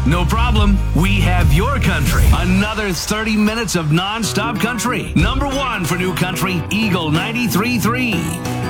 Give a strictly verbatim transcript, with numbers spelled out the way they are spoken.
No problem. We have your country. Another thirty minutes of non-stop country. Number one for new country, Eagle ninety-three point three.